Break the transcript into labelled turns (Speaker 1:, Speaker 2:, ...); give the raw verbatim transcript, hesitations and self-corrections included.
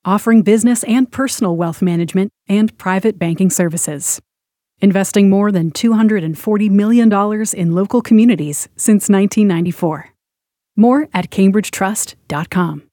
Speaker 1: offering business and personal wealth management and private banking services. Investing more than two hundred forty million dollars in local communities since nineteen ninety-four. More at cambridge trust dot com.